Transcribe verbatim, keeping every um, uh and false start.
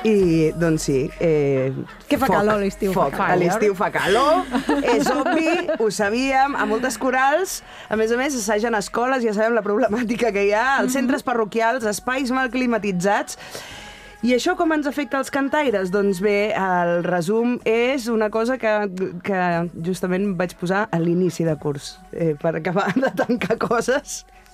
I, doncs sí... Eh, Què fa foc, calor a l'estiu? Foc. A l'estiu fa calor, és obvi, ho sabíem, a moltes corals, a més a més, assagen a escoles, ja sabem la problemàtica que hi ha, als centres parroquials, espais mal climatitzats. I això com ens afecta als cantaires? Doncs bé, el resum és una cosa que, que justament vaig posar a l'inici de curs, eh, per acabar de tancar coses.